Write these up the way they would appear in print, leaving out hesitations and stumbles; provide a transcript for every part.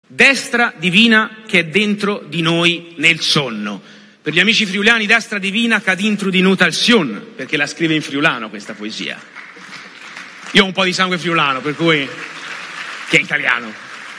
Destra divina che è dentro di noi nel sonno. Per gli amici friulani, destra divina che dentro di noi al sion, perché la scrive in friulano questa poesia. Io ho un po' di sangue friulano, per cui che è italiano.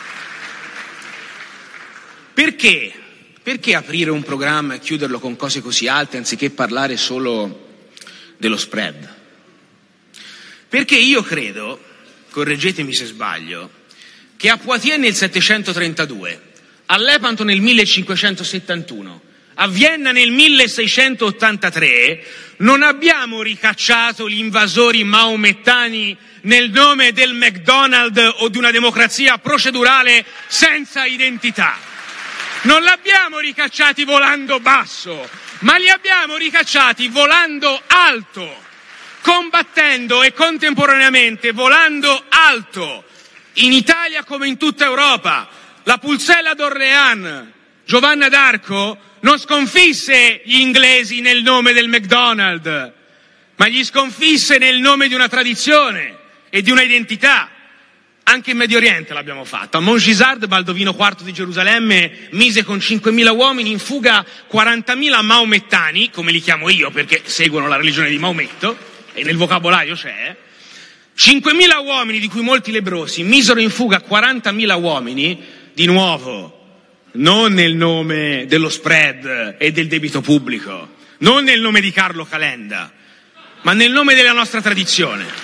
Perché? Perché aprire un programma e chiuderlo con cose così alte anziché parlare solo dello spread? Perché io credo, correggetemi se sbaglio, che a Poitiers nel 732, a Lepanto nel 1571, a Vienna nel 1683 non abbiamo ricacciato gli invasori maomettani nel nome del McDonald's o di una democrazia procedurale senza identità. Non l'abbiamo ricacciati volando basso, ma li abbiamo ricacciati volando alto, combattendo e contemporaneamente volando alto. In Italia come in tutta Europa, la Pulcella d'Orléans, Giovanna d'Arco, non sconfisse gli inglesi nel nome del McDonald's, ma li sconfisse nel nome di una tradizione e di una identità. Anche in Medio Oriente l'abbiamo fatto. A Mongisard, Baldovino IV di Gerusalemme mise con 5.000 uomini in fuga 40.000 maomettani, come li chiamo io perché seguono la religione di Maometto, e nel vocabolario c'è. 5.000 uomini, di cui molti lebbrosi, misero in fuga 40.000 uomini, di nuovo, non nel nome dello spread e del debito pubblico, non nel nome di Carlo Calenda, ma nel nome della nostra tradizione.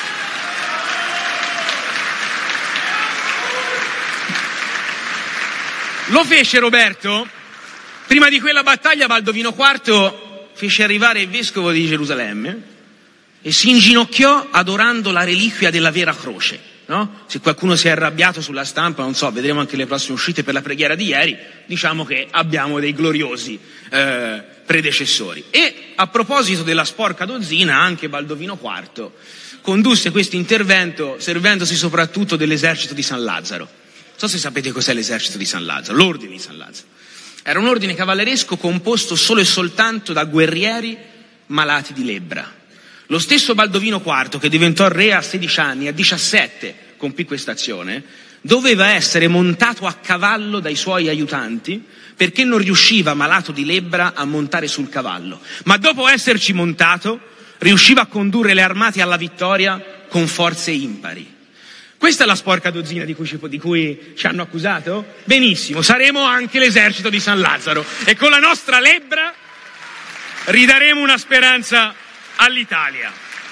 Lo fece Roberto. Prima di quella battaglia Baldovino IV fece arrivare il vescovo di Gerusalemme e si inginocchiò adorando la reliquia della vera croce, no? Se qualcuno si è arrabbiato sulla stampa, non so, vedremo anche le prossime uscite per la preghiera di ieri, diciamo che abbiamo dei gloriosi predecessori. E a proposito della sporca dozzina, anche Baldovino IV condusse questo intervento servendosi soprattutto dell'esercito di San Lazzaro. Non so se sapete cos'è l'esercito di San Lazzaro, l'ordine di San Lazzaro. Era un ordine cavalleresco composto solo e soltanto da guerrieri malati di lebbra. Lo stesso Baldovino IV, che diventò re a 16 anni, a 17 compì questa azione, doveva essere montato a cavallo dai suoi aiutanti perché non riusciva, malato di lebbra, a montare sul cavallo. Ma dopo esserci montato, riusciva a condurre le armate alla vittoria con forze impari. Questa è la sporca dozzina di cui ci hanno accusato? Benissimo, saremo anche l'esercito di San Lazzaro e con la nostra lebbra ridaremo una speranza all'Italia.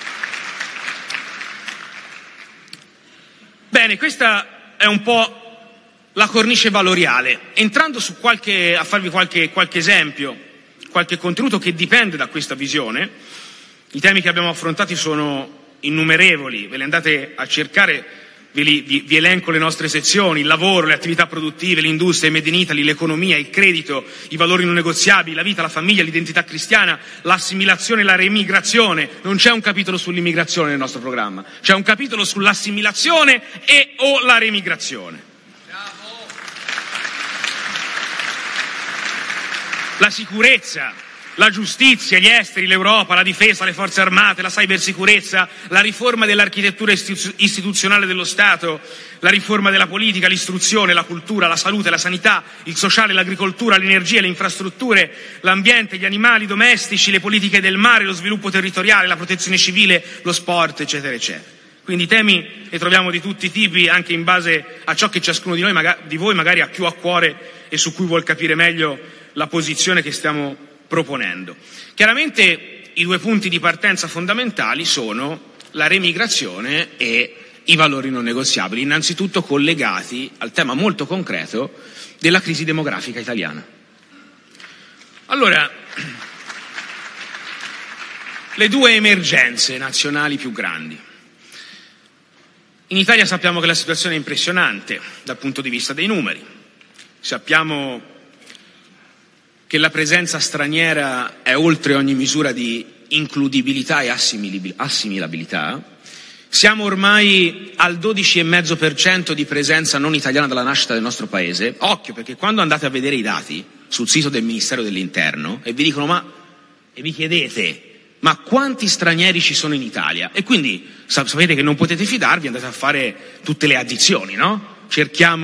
Bene, questa è un po' la cornice valoriale. Entrando a farvi qualche esempio, qualche contenuto che dipende da questa visione, i temi che abbiamo affrontato sono innumerevoli, ve li andate a cercare. Vi elenco le nostre sezioni: il lavoro, le attività produttive, l'industria, il Made in Italy, l'economia, il credito, i valori non negoziabili, la vita, la famiglia, l'identità cristiana, l'assimilazione e la remigrazione. Non c'è un capitolo sull'immigrazione nel nostro programma, c'è un capitolo sull'assimilazione e o la remigrazione. La sicurezza, la giustizia, gli esteri, l'Europa, la difesa, le forze armate, la cybersicurezza, la riforma dell'architettura istituzionale dello Stato, la riforma della politica, l'istruzione, la cultura, la salute, la sanità, il sociale, l'agricoltura, l'energia, le infrastrutture, l'ambiente, gli animali domestici, le politiche del mare, lo sviluppo territoriale, la protezione civile, lo sport, eccetera, eccetera. Quindi temi ne troviamo di tutti i tipi, anche in base a ciò che ciascuno di voi magari ha più a cuore e su cui vuol capire meglio la posizione che stiamo proponendo. Chiaramente i due punti di partenza fondamentali sono la remigrazione e i valori non negoziabili, innanzitutto collegati al tema molto concreto della crisi demografica italiana. Allora, le due emergenze nazionali più grandi. In Italia sappiamo che la situazione è impressionante dal punto di vista dei numeri. Sappiamo che la presenza straniera è oltre ogni misura di includibilità e assimilabilità. Siamo ormai al 12,5% di presenza non italiana dalla nascita del nostro paese. Occhio, perché quando andate a vedere i dati sul sito del Ministero dell'Interno e vi dicono e vi chiedete ma quanti stranieri ci sono in Italia? E quindi sapete che non potete fidarvi, andate a fare tutte le addizioni, no? Cerchiamo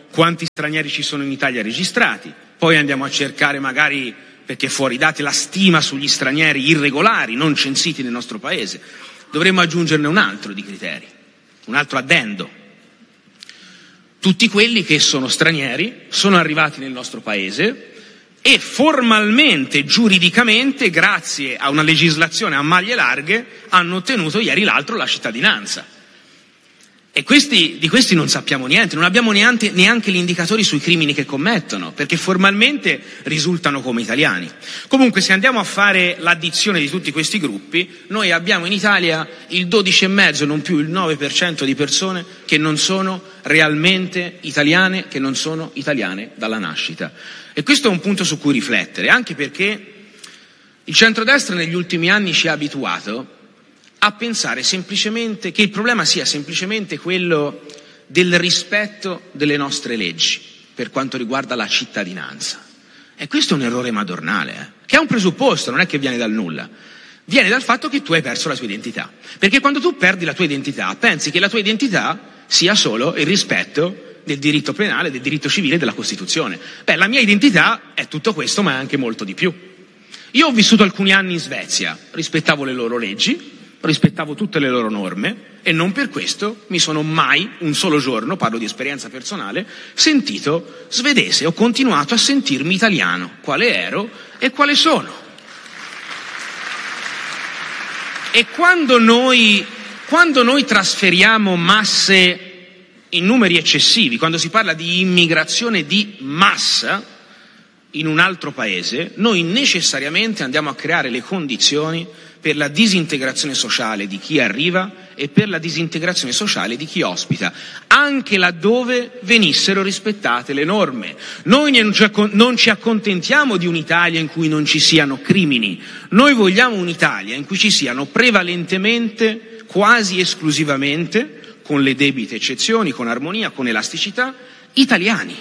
quanti stranieri ci sono in Italia registrati, poi andiamo a cercare magari, perché fuori dati, la stima sugli stranieri irregolari, non censiti nel nostro paese. Dovremmo aggiungerne un altro di criteri, un altro addendo. Tutti quelli che sono stranieri, sono arrivati nel nostro paese e formalmente, giuridicamente, grazie a una legislazione a maglie larghe, hanno ottenuto ieri l'altro la cittadinanza. E di questi non sappiamo niente, non abbiamo neanche gli indicatori sui crimini che commettono, perché formalmente risultano come italiani. Comunque, se andiamo a fare l'addizione di tutti questi gruppi, noi abbiamo in Italia il 12,5, non più il 9% di persone che non sono realmente italiane, che non sono italiane dalla nascita. E questo è un punto su cui riflettere, anche perché il centrodestra negli ultimi anni ci ha abituato a pensare semplicemente che il problema sia semplicemente quello del rispetto delle nostre leggi per quanto riguarda la cittadinanza. E questo è un errore madornale, che è un presupposto, non è che viene dal nulla. Viene dal fatto che tu hai perso la tua identità. Perché quando tu perdi la tua identità, pensi che la tua identità sia solo il rispetto del diritto penale, del diritto civile e della Costituzione. La mia identità è tutto questo, ma è anche molto di più. Io ho vissuto alcuni anni in Svezia, rispettavo le loro leggi, rispettavo tutte le loro norme e non per questo mi sono mai, un solo giorno, parlo di esperienza personale, sentito svedese. Ho continuato a sentirmi italiano, quale ero e quale sono. E quando noi trasferiamo masse in numeri eccessivi, quando si parla di immigrazione di massa in un altro paese, noi necessariamente andiamo a creare le condizioni per la disintegrazione sociale di chi arriva e per la disintegrazione sociale di chi ospita, anche laddove venissero rispettate le norme. Noi non ci accontentiamo di un'Italia in cui non ci siano crimini, noi vogliamo un'Italia in cui ci siano prevalentemente, quasi esclusivamente, con le debite eccezioni, con armonia, con elasticità, italiani.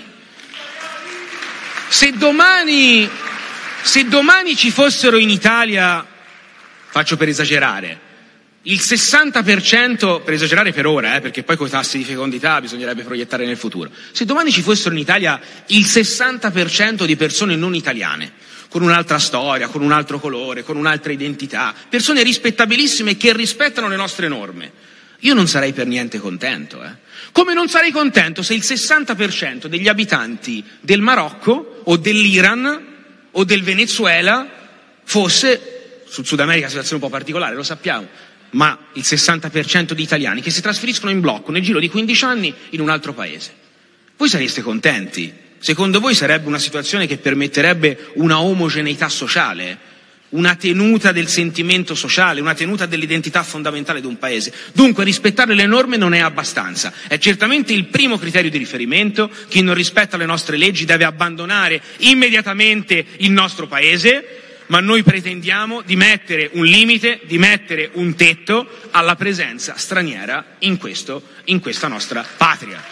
Se domani ci fossero in Italia, faccio per esagerare, il 60%, per esagerare per ora, perché poi con i tassi di fecondità bisognerebbe proiettare nel futuro, se domani ci fossero in Italia il 60% di persone non italiane, con un'altra storia, con un altro colore, con un'altra identità, persone rispettabilissime che rispettano le nostre norme, io non sarei per niente contento. Come non sarei contento se il 60% degli abitanti del Marocco o dell'Iran o del Venezuela fosse, sul Sud America è una situazione un po' particolare, lo sappiamo, ma il 60% di italiani che si trasferiscono in blocco nel giro di 15 anni in un altro paese. Voi sareste contenti? Secondo voi sarebbe una situazione che permetterebbe una omogeneità sociale? Una tenuta del sentimento sociale, una tenuta dell'identità fondamentale di un paese. Dunque rispettare le norme non è abbastanza, è certamente il primo criterio di riferimento. Chi non rispetta le nostre leggi deve abbandonare immediatamente il nostro paese, ma noi pretendiamo di mettere un limite, di mettere un tetto alla presenza straniera in questa nostra patria.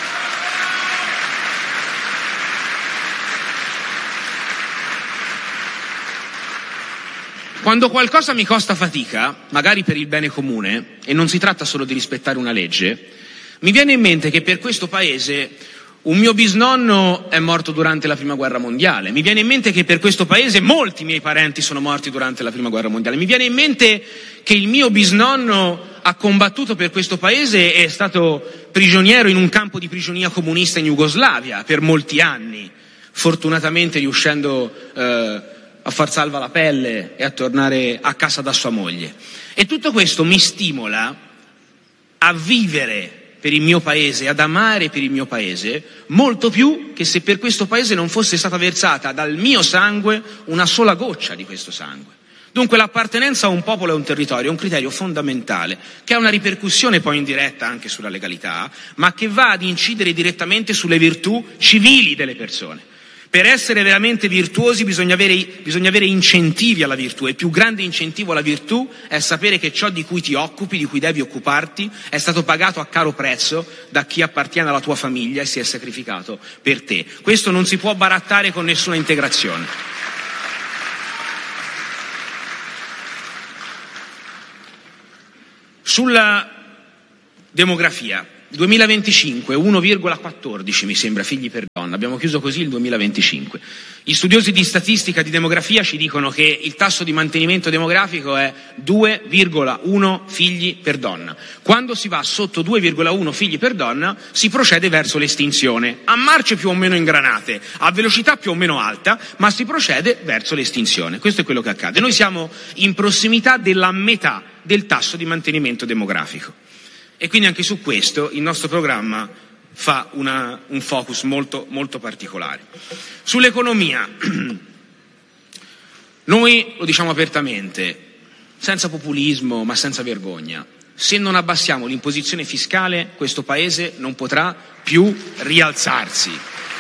Quando qualcosa mi costa fatica, magari per il bene comune, e non si tratta solo di rispettare una legge, mi viene in mente che per questo paese un mio bisnonno è morto durante la Prima Guerra Mondiale, mi viene in mente che per questo paese molti miei parenti sono morti durante la Prima Guerra Mondiale, mi viene in mente che il mio bisnonno ha combattuto per questo paese e è stato prigioniero in un campo di prigionia comunista in Jugoslavia per molti anni, fortunatamente riuscendo a far salva la pelle e a tornare a casa da sua moglie. E tutto questo mi stimola a vivere per il mio paese, ad amare per il mio paese, molto più che se per questo paese non fosse stata versata dal mio sangue una sola goccia di questo sangue. Dunque l'appartenenza a un popolo e a un territorio è un criterio fondamentale, che ha una ripercussione poi indiretta anche sulla legalità, ma che va ad incidere direttamente sulle virtù civili delle persone. Per essere veramente virtuosi bisogna avere incentivi alla virtù, e il più grande incentivo alla virtù è sapere che ciò di cui ti occupi, di cui devi occuparti, è stato pagato a caro prezzo da chi appartiene alla tua famiglia e si è sacrificato per te. Questo non si può barattare con nessuna integrazione. Sulla demografia, 2025 1,14 mi sembra figli per donna, abbiamo chiuso così il 2025. Gli studiosi di statistica, di demografia ci dicono che il tasso di mantenimento demografico è 2,1 figli per donna. Quando si va sotto 2,1 figli per donna si procede verso l'estinzione, a marce più o meno ingranate, a velocità più o meno alta, ma si procede verso l'estinzione. Questo è quello che accade. Noi siamo in prossimità della metà del tasso di mantenimento demografico. E quindi anche su questo il nostro programma fa un focus molto, molto particolare. Sull'economia, noi lo diciamo apertamente, senza populismo ma senza vergogna, se non abbassiamo l'imposizione fiscale questo Paese non potrà più rialzarsi.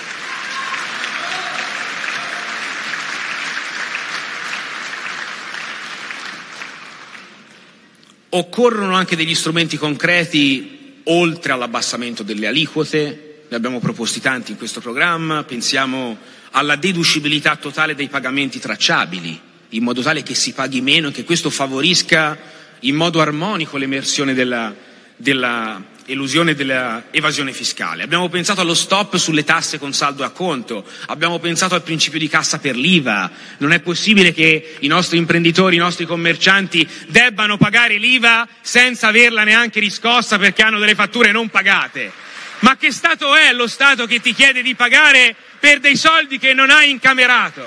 Occorrono anche degli strumenti concreti oltre all'abbassamento delle aliquote, ne abbiamo proposti tanti in questo programma, pensiamo alla deducibilità totale dei pagamenti tracciabili, in modo tale che si paghi meno e che questo favorisca in modo armonico l'emersione della elusione e della evasione fiscale. Abbiamo pensato allo stop sulle tasse con saldo a conto, abbiamo pensato al principio di cassa per l'IVA. Non è possibile che i nostri imprenditori, i nostri commercianti debbano pagare l'IVA senza averla neanche riscossa perché hanno delle fatture non pagate. Ma che Stato è lo Stato che ti chiede di pagare per dei soldi che non hai incamerato?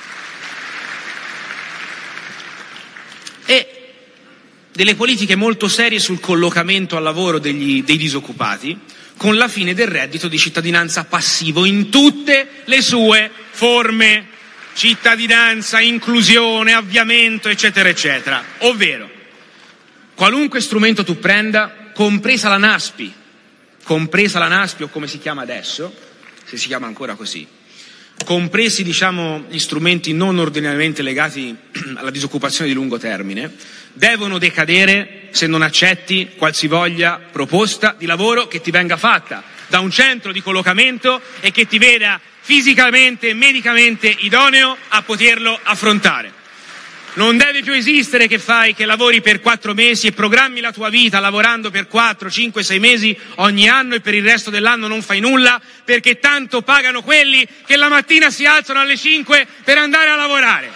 E delle politiche molto serie sul collocamento al lavoro dei disoccupati, con la fine del reddito di cittadinanza passivo in tutte le sue forme, cittadinanza, inclusione, avviamento, eccetera, eccetera. Ovvero, qualunque strumento tu prenda, compresa la NASPI o come si chiama adesso, se si chiama ancora così, compresi gli strumenti non ordinariamente legati alla disoccupazione di lungo termine, devono decadere se non accetti qualsivoglia proposta di lavoro che ti venga fatta da un centro di collocamento e che ti veda fisicamente e medicamente idoneo a poterlo affrontare. Non deve più esistere che lavori per 4 mesi e programmi la tua vita lavorando per 4, 5, 6 mesi ogni anno e per il resto dell'anno non fai nulla perché tanto pagano quelli che la mattina si alzano alle 5 per andare a lavorare.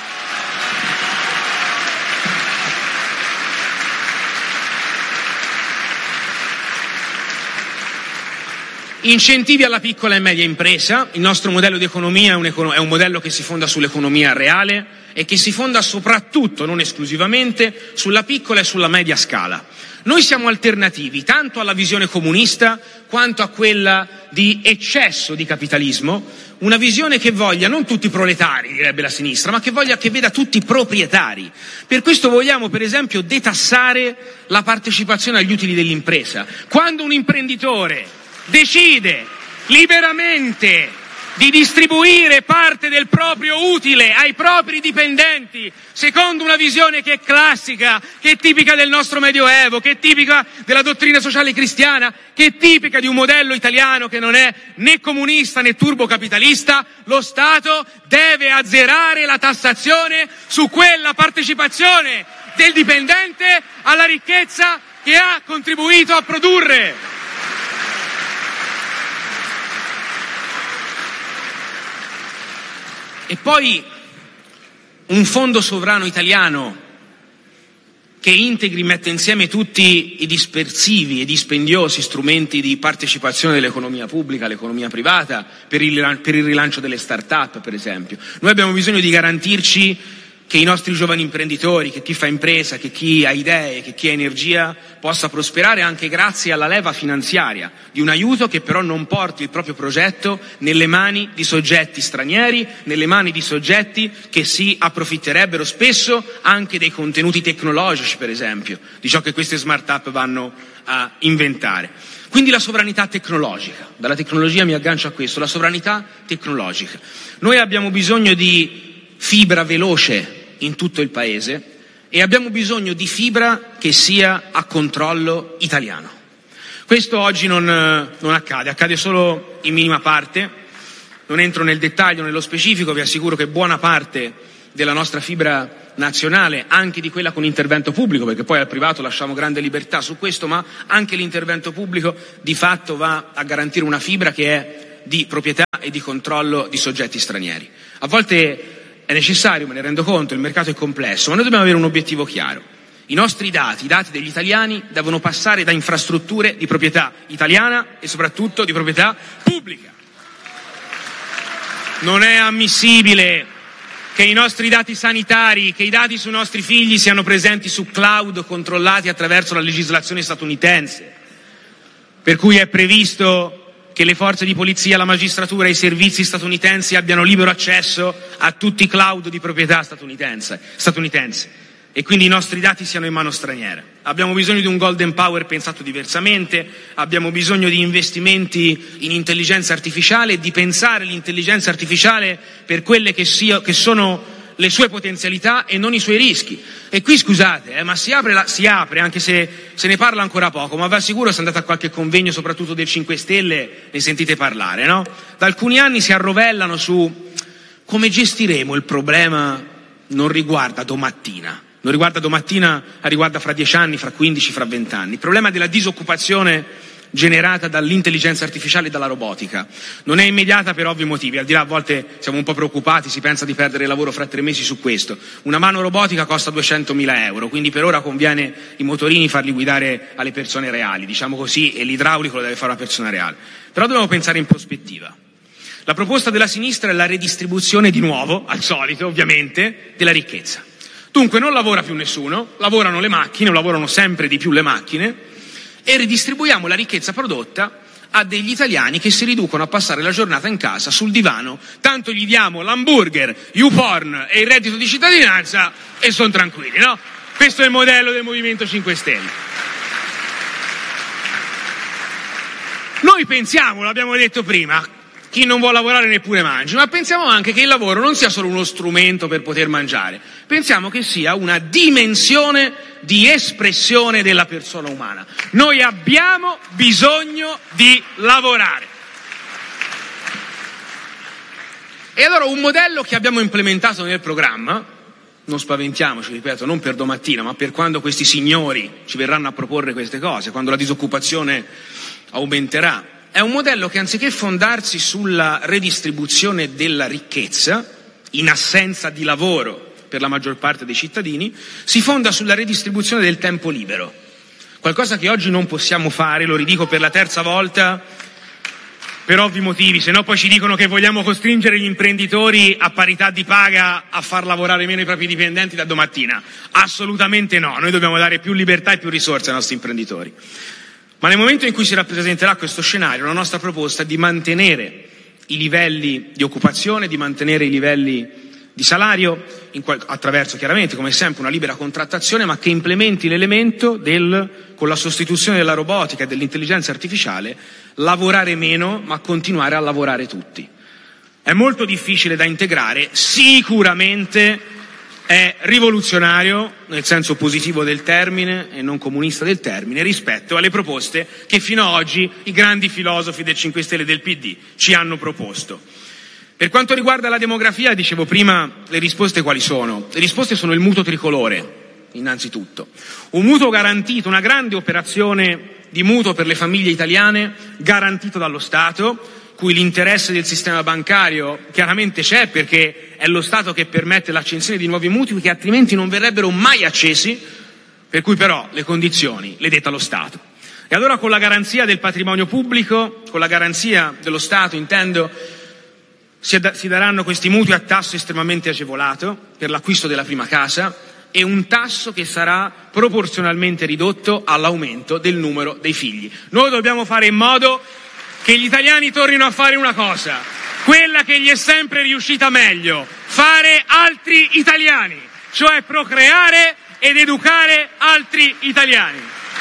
Incentivi alla piccola e media impresa. Il nostro modello di economia è un modello che si fonda sull'economia reale e che si fonda soprattutto, non esclusivamente, sulla piccola e sulla media scala. Noi siamo alternativi tanto alla visione comunista quanto a quella di eccesso di capitalismo, una visione che voglia non tutti proletari, direbbe la sinistra, ma che veda tutti proprietari. Per questo vogliamo, per esempio, detassare la partecipazione agli utili dell'impresa. Quando un imprenditore decide liberamente di distribuire parte del proprio utile ai propri dipendenti, secondo una visione che è classica, che è tipica del nostro Medioevo, che è tipica della dottrina sociale cristiana, che è tipica di un modello italiano che non è né comunista né turbocapitalista, lo Stato deve azzerare la tassazione su quella partecipazione del dipendente alla ricchezza che ha contribuito a produrre. E poi un fondo sovrano italiano che integri, mette insieme tutti i dispersivi e dispendiosi strumenti di partecipazione dell'economia pubblica all'economia privata per il rilancio delle start-up, per esempio. Noi abbiamo bisogno di garantirci che i nostri giovani imprenditori, che chi fa impresa, che chi ha idee, che chi ha energia possa prosperare anche grazie alla leva finanziaria di un aiuto che però non porti il proprio progetto nelle mani di soggetti stranieri, nelle mani di soggetti che si approfitterebbero spesso anche dei contenuti tecnologici, per esempio, di ciò che queste smart-up vanno a inventare. Quindi la sovranità tecnologica, dalla tecnologia mi aggancio a questo, la sovranità tecnologica. Noi abbiamo bisogno di fibra veloce in tutto il paese e abbiamo bisogno di fibra che sia a controllo italiano. Questo oggi non accade solo in minima parte, non entro nel dettaglio, nello specifico, vi assicuro che buona parte della nostra fibra nazionale, anche di quella con intervento pubblico, perché poi al privato lasciamo grande libertà su questo, ma anche l'intervento pubblico di fatto va a garantire una fibra che è di proprietà e di controllo di soggetti stranieri. A volte è necessario, me ne rendo conto, il mercato è complesso, ma noi dobbiamo avere un obiettivo chiaro. I nostri dati, i dati degli italiani, devono passare da infrastrutture di proprietà italiana e soprattutto di proprietà pubblica. Non è ammissibile che i nostri dati sanitari, che i dati sui nostri figli siano presenti su cloud controllati attraverso la legislazione statunitense, per cui è previsto che le forze di polizia, la magistratura e i servizi statunitensi abbiano libero accesso a tutti i cloud di proprietà statunitense e quindi i nostri dati siano in mano straniera. Abbiamo bisogno di un golden power pensato diversamente, abbiamo bisogno di investimenti in intelligenza artificiale e di pensare l'intelligenza artificiale per quelle che sono le sue potenzialità e non i suoi rischi. E qui scusate, ma si apre anche se se ne parla ancora poco, ma va sicuro, se andate a qualche convegno soprattutto del 5 Stelle ne sentite parlare, no? Da alcuni anni si arrovellano su come gestiremo il problema, non riguarda domattina, riguarda fra 10 anni, fra 15, fra 20 anni. Il problema della disoccupazione generata dall'intelligenza artificiale e dalla robotica non è immediata per ovvi motivi, al di là a volte siamo un po' preoccupati, si pensa di perdere il lavoro fra 3 mesi su questo. Una mano robotica costa 200.000 euro, quindi per ora conviene i motorini farli guidare alle persone reali, diciamo così, e l'idraulico lo deve fare una persona reale. Però dobbiamo pensare in prospettiva. La proposta della sinistra è la redistribuzione di nuovo, al solito ovviamente, della ricchezza. Dunque non lavora più nessuno, lavorano le macchine, o lavorano sempre di più le macchine, e ridistribuiamo la ricchezza prodotta a degli italiani che si riducono a passare la giornata in casa sul divano, tanto gli diamo l'hamburger, YouPorn e il reddito di cittadinanza e sono tranquilli, no? Questo è il modello del Movimento 5 Stelle. Noi pensiamo, l'abbiamo detto prima, chi non vuole lavorare neppure mangi, ma pensiamo anche che il lavoro non sia solo uno strumento per poter mangiare, pensiamo che sia una dimensione di espressione della persona umana. Noi abbiamo bisogno di lavorare. E allora un modello che abbiamo implementato nel programma, non spaventiamoci, ripeto, non per domattina, ma per quando questi signori ci verranno a proporre queste cose, quando la disoccupazione aumenterà, è un modello che anziché fondarsi sulla redistribuzione della ricchezza, in assenza di lavoro per la maggior parte dei cittadini, si fonda sulla redistribuzione del tempo libero. Qualcosa che oggi non possiamo fare, lo ridico per la 3ª volta, per ovvi motivi, se no poi ci dicono che vogliamo costringere gli imprenditori a parità di paga a far lavorare meno i propri dipendenti da domattina. Assolutamente no, noi dobbiamo dare più libertà e più risorse ai nostri imprenditori. Ma nel momento in cui si rappresenterà questo scenario, la nostra proposta è di mantenere i livelli di occupazione, di mantenere i livelli di salario, attraverso chiaramente, come sempre, una libera contrattazione, ma che implementi l'elemento con la sostituzione della robotica e dell'intelligenza artificiale, lavorare meno, ma continuare a lavorare tutti. È molto difficile da integrare, sicuramente è rivoluzionario, nel senso positivo del termine e non comunista del termine, rispetto alle proposte che fino ad oggi i grandi filosofi del 5 Stelle e del PD ci hanno proposto. Per quanto riguarda la demografia, dicevo prima, le risposte quali sono? Le risposte sono il mutuo tricolore, innanzitutto. Un mutuo garantito, una grande operazione di mutuo per le famiglie italiane, garantito dallo Stato, cui l'interesse del sistema bancario chiaramente c'è, perché è lo Stato che permette l'accensione di nuovi mutui che altrimenti non verrebbero mai accesi, per cui però le condizioni le detta lo Stato. E allora con la garanzia del patrimonio pubblico, con la garanzia dello Stato intendo, si daranno questi mutui a tasso estremamente agevolato per l'acquisto della prima casa e un tasso che sarà proporzionalmente ridotto all'aumento del numero dei figli. Noi dobbiamo fare in modo che gli italiani tornino a fare una cosa, quella che gli è sempre riuscita meglio, fare altri italiani, cioè procreare ed educare altri italiani.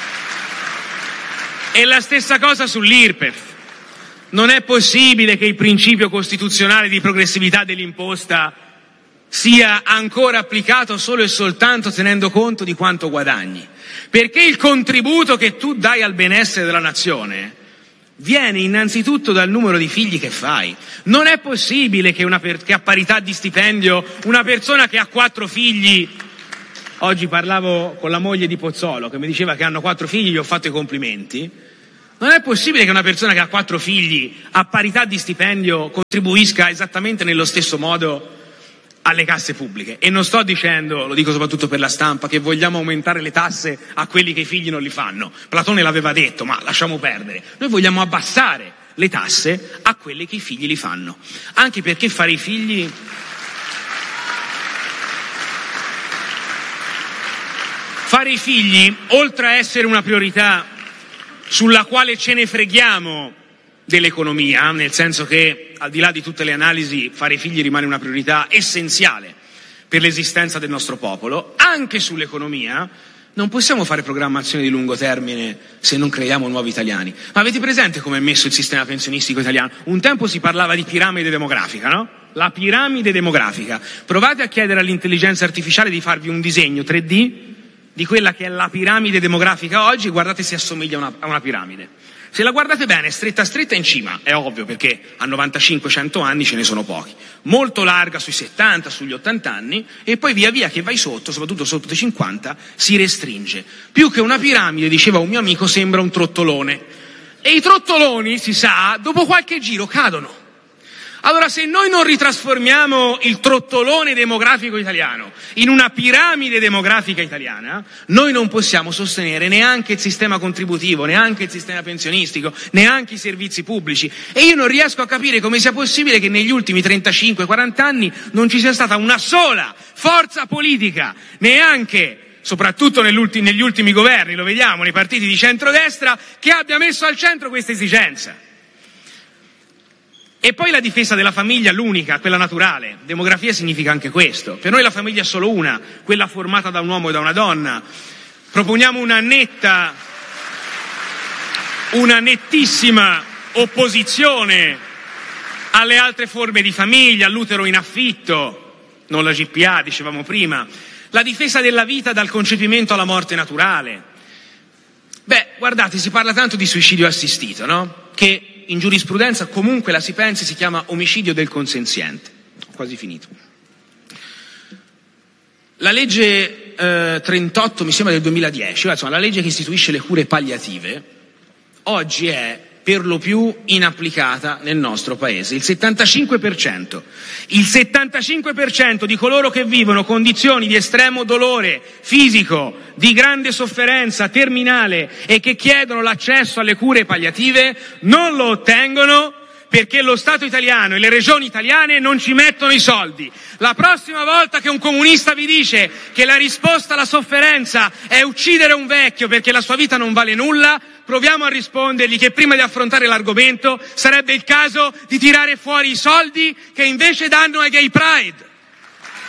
E la stessa cosa sull'IRPEF. Non è possibile che il principio costituzionale di progressività dell'imposta sia ancora applicato solo e soltanto tenendo conto di quanto guadagni, perché il contributo che tu dai al benessere della nazione viene innanzitutto dal numero di figli che fai. Non è possibile che a parità di stipendio una persona che ha 4 figli, oggi parlavo con la moglie di Pozzolo che mi diceva che hanno 4 figli, gli ho fatto i complimenti, non è possibile che una persona che ha 4 figli a parità di stipendio contribuisca esattamente nello stesso modo alle casse pubbliche. E non sto dicendo, lo dico soprattutto per la stampa, che vogliamo aumentare le tasse a quelli che i figli non li fanno. Platone l'aveva detto, ma lasciamo perdere. Noi vogliamo abbassare le tasse a quelli che i figli li fanno. Anche perché fare i figli... Fare i figli, oltre a essere una priorità sulla quale ce ne freghiamo dell'economia, nel senso che al di là di tutte le analisi fare figli rimane una priorità essenziale per l'esistenza del nostro popolo, anche sull'economia non possiamo fare programmazione di lungo termine se non creiamo nuovi italiani. Ma avete presente come è messo il sistema pensionistico italiano? Un tempo si parlava di piramide demografica, no? La piramide demografica. Provate a chiedere all'intelligenza artificiale di farvi un disegno 3D di quella che è la piramide demografica oggi, guardate se assomiglia a una piramide. Se la guardate bene, stretta stretta in cima, è ovvio perché a 95-100 anni ce ne sono pochi. Molto larga sui 70, sugli 80 anni e poi via via che vai sotto, soprattutto sotto i 50, si restringe. Più che una piramide, diceva un mio amico, sembra un trottolone. E i trottoloni, si sa, dopo qualche giro cadono. Allora se noi non ritrasformiamo il trottolone demografico italiano in una piramide demografica italiana, noi non possiamo sostenere neanche il sistema contributivo, neanche il sistema pensionistico, neanche i servizi pubblici. E io non riesco a capire come sia possibile che negli ultimi 35-40 anni non ci sia stata una sola forza politica, neanche soprattutto negli ultimi governi, lo vediamo nei partiti di centrodestra, che abbia messo al centro questa esigenza. E poi la difesa della famiglia, l'unica, quella naturale. Demografia significa anche questo. Per noi la famiglia è solo una, quella formata da un uomo e da una donna. Proponiamo una nettissima opposizione alle altre forme di famiglia, all'utero in affitto, non la GPA, dicevamo prima. La difesa della vita dal concepimento alla morte naturale. Beh, guardate, si parla tanto di suicidio assistito, no? Che in giurisprudenza, comunque la si pensi, si chiama omicidio del consenziente. Ho quasi finito. La legge 38, mi sembra del 2010, insomma la legge che istituisce le cure palliative, oggi è per lo più inapplicata nel nostro paese. Il 75% di coloro che vivono condizioni di estremo dolore fisico, di grande sofferenza terminale e che chiedono l'accesso alle cure palliative non lo ottengono perché lo Stato italiano e le regioni italiane non ci mettono i soldi. La prossima volta che un comunista vi dice che la risposta alla sofferenza è uccidere un vecchio perché la sua vita non vale nulla, proviamo a rispondergli che prima di affrontare l'argomento sarebbe il caso di tirare fuori i soldi che invece danno ai Gay Pride.